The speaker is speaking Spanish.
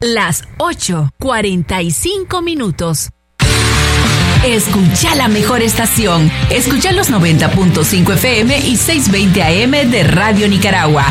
Las 8:45. Escucha la mejor estación. Escucha los 90.5 FM y 620 AM de Radio Nicaragua.